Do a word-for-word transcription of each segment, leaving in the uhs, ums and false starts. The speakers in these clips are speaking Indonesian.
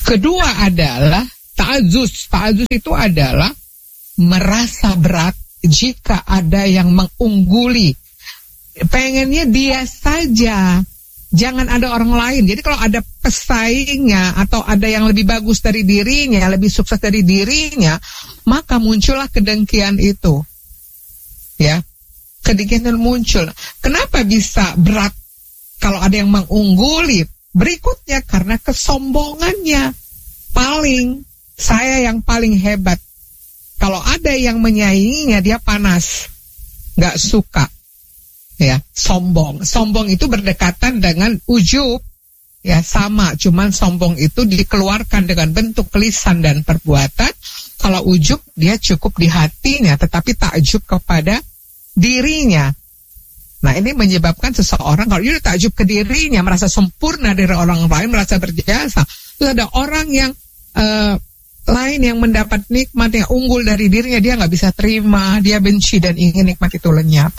Kedua adalah ta'azzuz. Ta'azzuz itu adalah merasa berat jika ada yang mengungguli. Pengennya dia saja, jangan ada orang lain. Jadi kalau ada pesaingnya atau ada yang lebih bagus dari dirinya, lebih sukses dari dirinya, maka muncullah kedengkian itu. Ya, kedengkian muncul. Kenapa bisa berat kalau ada yang mengungguli? Berikutnya karena kesombongannya. Paling, saya yang paling hebat. Kalau ada yang menyainginya, dia panas, gak suka. Ya, sombong. Sombong itu berdekatan dengan ujub. Ya, sama. Cuman sombong itu dikeluarkan dengan bentuk lisan dan perbuatan. Kalau ujub, dia cukup di hatinya, tetapi takjub kepada dirinya. Nah, ini menyebabkan seseorang, kalau dia takjub ke dirinya, merasa sempurna dari orang lain, merasa berjasa. Terus ada orang yang uh, lain yang mendapat nikmat yang unggul dari dirinya, dia nggak bisa terima, dia benci dan ingin nikmat itu lenyap.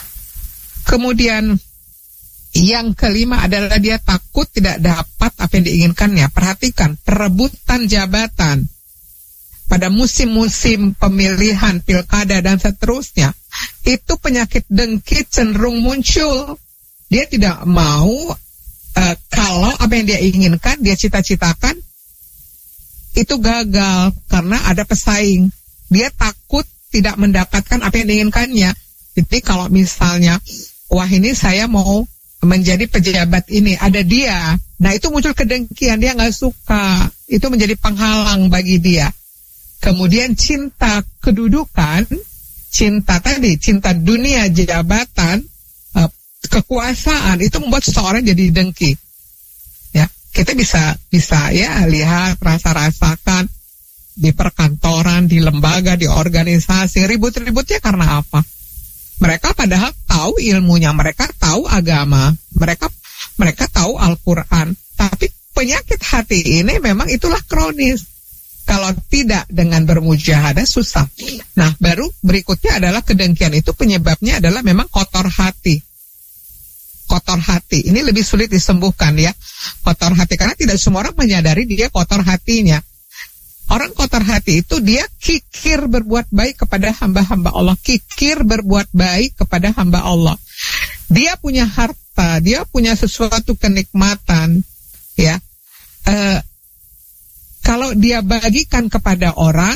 Kemudian yang kelima adalah dia takut tidak dapat apa yang diinginkannya. Perhatikan, perebutan jabatan pada musim-musim pemilihan, pilkada dan seterusnya, itu penyakit dengki cenderung muncul. Dia tidak mau uh, kalau apa yang dia inginkan, dia cita-citakan, itu gagal karena ada pesaing. Dia takut tidak mendapatkan apa yang diinginkannya. Jadi kalau misalnya, wah ini saya mau menjadi pejabat ini, ada dia. Nah itu muncul kedengkian, dia nggak suka. Itu menjadi penghalang bagi dia. Kemudian cinta kedudukan, cinta tadi, cinta dunia, jabatan, uh, kekuasaan, itu membuat seseorang jadi dengki. Ya, kita bisa bisa ya lihat, rasa-rasakan di perkantoran, di lembaga, di organisasi, ribut-ributnya karena apa? Mereka padahal tahu ilmunya, mereka tahu agama, mereka mereka tahu Al-Quran, tapi penyakit hati ini memang itulah kronis. Kalau tidak dengan bermujahadah susah. Nah, baru berikutnya adalah kedengkian itu penyebabnya adalah memang kotor hati. Kotor hati. Ini lebih sulit disembuhkan ya. Kotor hati karena tidak semua orang menyadari dia kotor hatinya. Orang kotor hati itu dia kikir berbuat baik kepada hamba-hamba Allah. Kikir berbuat baik kepada hamba Allah. Dia punya harta, dia punya sesuatu kenikmatan, ya. Eh, kalau dia bagikan kepada orang,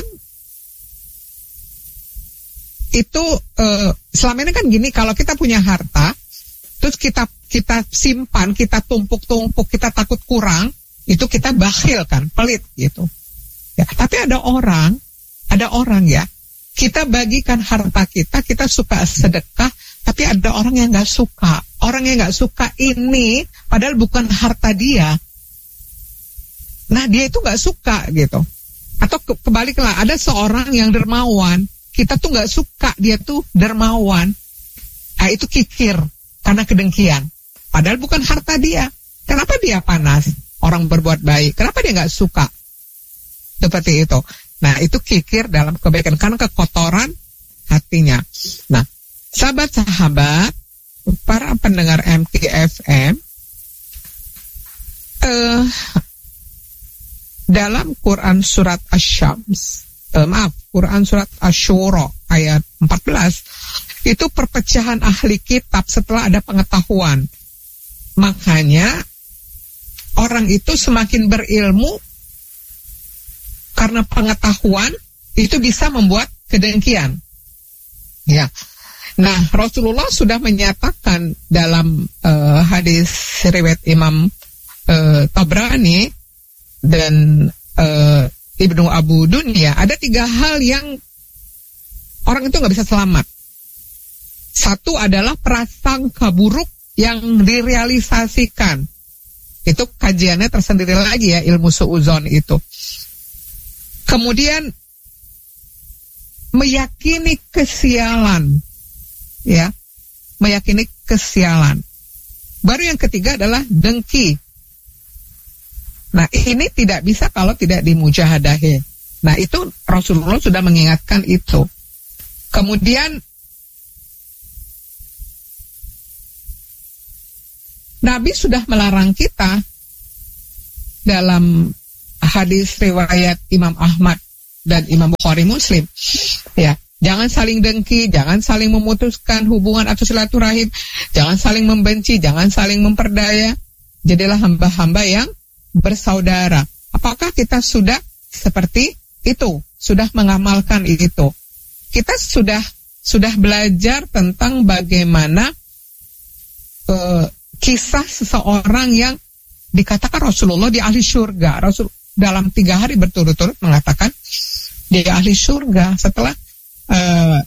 itu eh, selama ini kan gini, kalau kita punya harta, terus kita kita simpan, kita tumpuk-tumpuk, kita takut kurang, itu kita bakhil kan, pelit gitu. Ya, tapi ada orang, ada orang ya, kita bagikan harta kita, kita suka sedekah, tapi ada orang yang nggak suka. Orang yang nggak suka ini, padahal bukan harta dia. Nah, dia itu nggak suka gitu. Atau ke kebaliklah, ada seorang yang dermawan, kita tuh nggak suka dia tuh dermawan. Nah, itu kikir karena kedengkian. Padahal bukan harta dia. Kenapa dia panas? Orang berbuat baik. Kenapa dia nggak suka? Seperti itu. Nah, itu kikir dalam kebaikan karena kekotoran hatinya. Nah, sahabat-sahabat, para pendengar M K F M, eh, dalam Quran surat Asy-Syams, eh, maaf, Quran surat Asy-Syura ayat empat belas, itu perpecahan ahli kitab setelah ada pengetahuan. Makanya orang itu semakin berilmu karena pengetahuan itu bisa membuat kedengkian. Ya. Nah, Rasulullah sudah menyatakan dalam uh, hadis riwayat Imam uh, Tabrani dan uh, Ibnu Abu Dunya, ada tiga hal yang orang itu nggak bisa selamat. Satu adalah prasangka buruk yang direalisasikan. Itu kajiannya tersendiri lagi ya, ilmu suudzon itu. Kemudian meyakini kesialan, ya, meyakini kesialan. Baru yang ketiga adalah dengki. Nah, ini tidak bisa kalau tidak dimujahadahi. Nah, itu Rasulullah sudah mengingatkan itu. Kemudian Nabi sudah melarang kita dalam hadis riwayat Imam Ahmad dan Imam Bukhari Muslim. Ya, jangan saling dengki, jangan saling memutuskan hubungan atau silaturahim, jangan saling membenci, jangan saling memperdaya. Jadilah hamba-hamba yang bersaudara. Apakah kita sudah seperti itu? Sudah mengamalkan itu? Kita sudah sudah belajar tentang bagaimana uh, kisah seseorang yang dikatakan Rasulullah di ahli surga. Rasul dalam tiga hari berturut-turut mengatakan dia ahli surga. Setelah uh,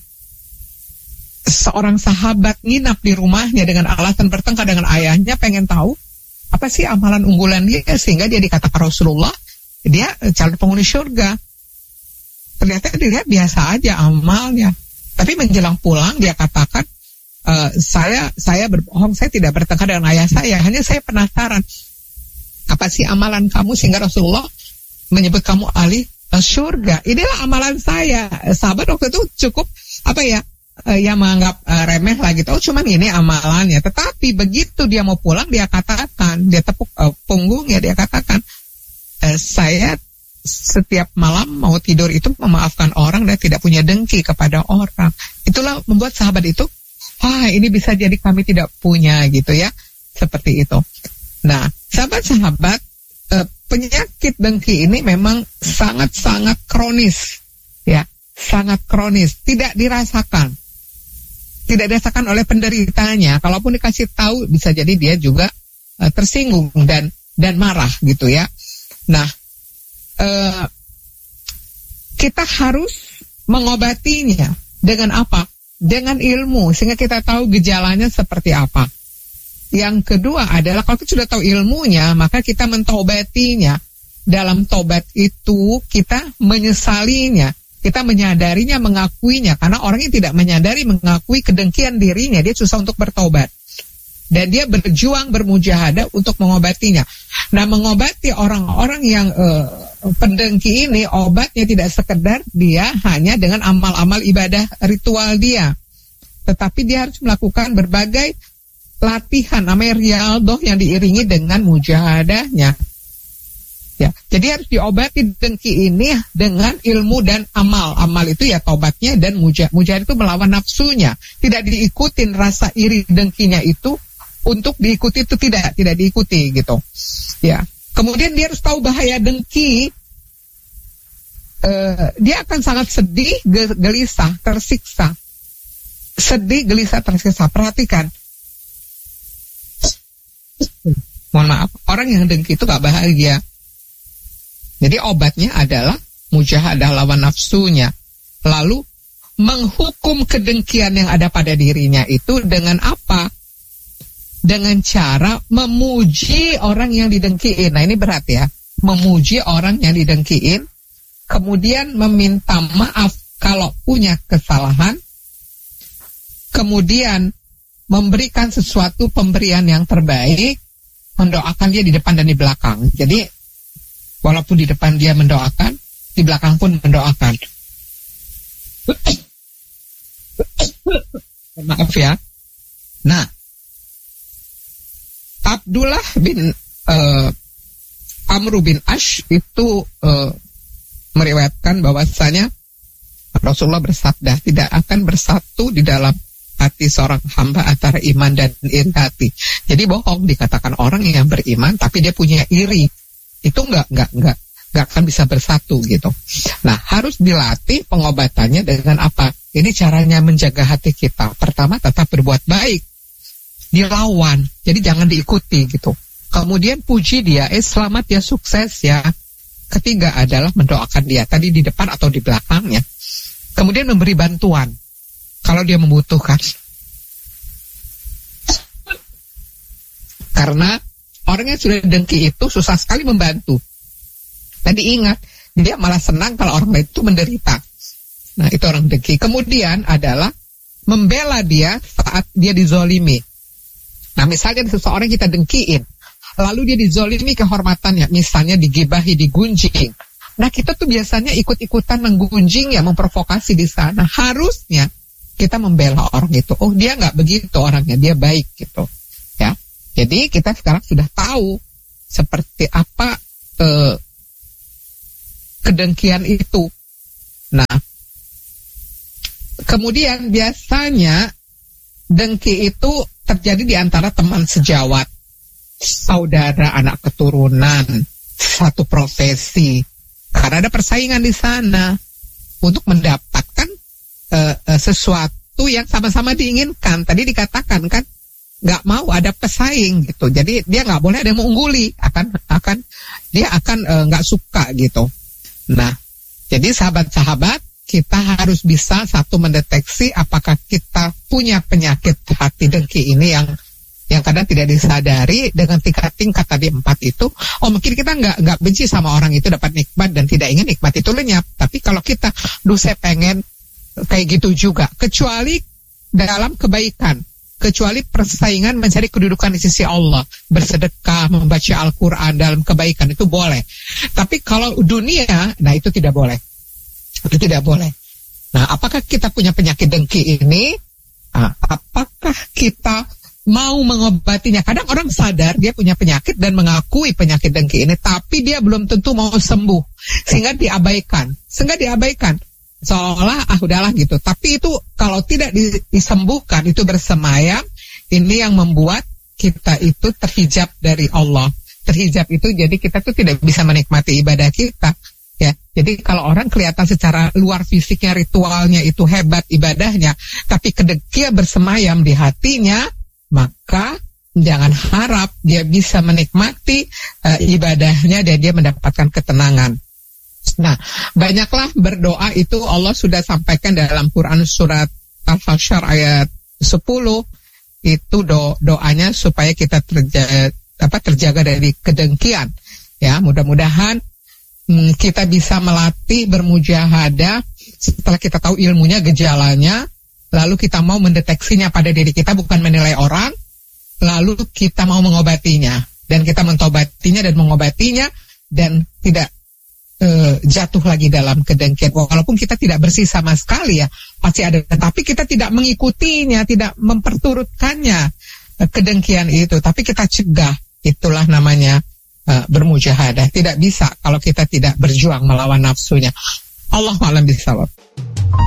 seorang sahabat nginap di rumahnya dengan alasan bertengkar dengan ayahnya, pengen tahu apa sih amalan unggulan dia, sehingga dia dikatakan Rasulullah dia calon penghuni surga. Ternyata dilihat biasa aja amalnya, tapi menjelang pulang dia katakan, e, saya saya berbohong, saya tidak bertengkar dengan ayah saya, hanya saya penasaran apa sih amalan kamu sehingga Rasulullah menyebut kamu ahli surga. Inilah amalan saya. Sahabat waktu itu cukup apa ya, Uh, yang menganggap uh, remeh lah gitu. Oh, cuman ini amalannya. Tetapi begitu dia mau pulang, dia katakan, dia tepuk uh, punggungnya, dia katakan, uh, saya setiap malam mau tidur itu memaafkan orang dan tidak punya dengki kepada orang. Itulah membuat sahabat itu, ah ini bisa jadi kami tidak punya gitu ya, seperti itu. Nah, sahabat-sahabat, uh, penyakit dengki ini memang sangat-sangat kronis, ya, sangat kronis, tidak dirasakan. Tidak dirasakan oleh penderitanya. Kalaupun dikasih tahu, bisa jadi dia juga uh, tersinggung dan dan marah gitu ya. Nah, uh, kita harus mengobatinya dengan apa? Dengan ilmu, sehingga kita tahu gejalanya seperti apa. Yang kedua adalah kalau kita sudah tahu ilmunya, maka kita mentobatinya. Dalam tobat itu kita menyesalinya. Kita menyadarinya, mengakuinya. Karena orang yang tidak menyadari, mengakui kedengkian dirinya, dia susah untuk bertobat. Dan dia berjuang, bermujahadah untuk mengobatinya. Nah, mengobati orang-orang yang uh, pendengki ini, obatnya tidak sekedar dia hanya dengan amal-amal ibadah ritual dia. Tetapi dia harus melakukan berbagai latihan, namanya riyadhah, yang diiringi dengan mujahadahnya. Ya, jadi harus diobati dengki ini dengan ilmu dan amal. Amal itu ya tobatnya, dan mujahid. Mujahid itu melawan nafsunya. Tidak diikutin rasa iri dengkinya itu untuk diikuti, itu tidak, tidak diikuti gitu. Ya. Kemudian dia harus tahu bahaya dengki. Uh, dia akan sangat sedih, gelisah, tersiksa. Sedih, gelisah, tersiksa. Perhatikan. Mohon maaf, orang yang dengki itu gak bahagia. Jadi obatnya adalah mujahadah lawan nafsunya. Lalu menghukum kedengkian yang ada pada dirinya itu dengan apa? Dengan cara memuji orang yang didengkiin. Nah ini berat ya. Memuji orang yang didengkiin. Kemudian meminta maaf kalau punya kesalahan. Kemudian memberikan sesuatu pemberian yang terbaik. Mendoakan dia di depan dan di belakang. Jadi walaupun di depan dia mendoakan, di belakang pun mendoakan. Maaf ya. Nah, Abdullah bin uh, Amr bin Ash itu uh, meriwayatkan bahwasanya Rasulullah bersabda, tidak akan bersatu di dalam hati seorang hamba antara iman dan iri hati. Jadi bohong dikatakan orang yang beriman tapi dia punya iri. Itu enggak, enggak, enggak, enggak akan bisa bersatu gitu. Nah, harus dilatih pengobatannya dengan apa? Ini caranya menjaga hati kita. Pertama, tetap berbuat baik. Dilawan, jadi jangan diikuti gitu. Kemudian puji dia, eh selamat ya, sukses ya. Ketiga adalah mendoakan dia, tadi di depan atau di belakangnya. Kemudian memberi bantuan, kalau dia membutuhkan. Karena orang yang sudah dengki itu susah sekali membantu. Tadi ingat, dia malah senang kalau orang lain itu menderita. Nah, itu orang dengki. Kemudian adalah membela dia saat dia dizolimi. Nah, misalnya seseorang kita dengkiin, lalu dia dizolimi kehormatannya, misalnya digibahi, digunjing. Nah, kita tuh biasanya ikut-ikutan menggunjing ya, memprovokasi di sana. Harusnya kita membela orang itu. Oh, dia nggak begitu orangnya, dia baik gitu. Ya. Jadi kita sekarang sudah tahu seperti apa eh, kedengkian itu. Nah, kemudian biasanya dengki itu terjadi di antara teman sejawat, saudara, anak keturunan, satu profesi. Karena ada persaingan di sana untuk mendapatkan uh, uh, sesuatu yang sama-sama diinginkan. Tadi dikatakan kan, nggak mau ada pesaing gitu. Jadi dia nggak boleh ada yang mengungguli, akan akan dia akan uh, nggak suka gitu. Nah, jadi sahabat-sahabat, kita harus bisa satu mendeteksi apakah kita punya penyakit hati dengki ini yang yang kadang tidak disadari dengan tingkat-tingkat tadi empat itu. Oh, mungkin kita nggak nggak benci sama orang itu dapat nikmat dan tidak ingin nikmat itu lenyap. Tapi kalau kita, duh saya pengen kayak gitu juga, kecuali dalam kebaikan, kecuali persaingan mencari kedudukan di sisi Allah, bersedekah, membaca Al-Quran dalam kebaikan itu boleh. Tapi kalau dunia, nah itu tidak boleh. Itu tidak boleh. Nah, apakah kita punya penyakit dengki ini? Nah, apakah kita mau mengobatinya? Kadang orang sadar dia punya penyakit dan mengakui penyakit dengki ini, tapi dia belum tentu mau sembuh, sehingga diabaikan, sehingga diabaikan, seolah ah udahlah gitu. Tapi itu kalau tidak disembuhkan, itu bersemayam. Ini yang membuat kita itu terhijab dari Allah. Terhijab itu jadi kita tuh tidak bisa menikmati ibadah kita. Ya, jadi kalau orang kelihatan secara luar fisiknya, ritualnya itu hebat ibadahnya, tapi kedengkian bersemayam di hatinya, maka jangan harap dia bisa menikmati uh, ibadahnya dan dia mendapatkan ketenangan. Nah, banyaklah berdoa itu Allah sudah sampaikan dalam Quran surat Al-Hasyr ayat sepuluh, itu do, doanya supaya kita terjaga, apa, terjaga dari kedengkian. Ya, mudah-mudahan hmm, kita bisa melatih bermujahadah setelah kita tahu ilmunya, gejalanya, lalu kita mau mendeteksinya pada diri kita, bukan menilai orang, lalu kita mau mengobatinya, dan kita mentobatinya dan mengobatinya, dan tidak uh, jatuh lagi dalam kedengkian. Walaupun kita tidak bersih sama sekali ya, pasti ada, tapi kita tidak mengikutinya, tidak memperturutkannya, uh, kedengkian itu, tapi kita cegah. Itulah namanya uh, bermujahadah. Tidak bisa kalau kita tidak berjuang melawan nafsunya. Allahu a'lam bishawab.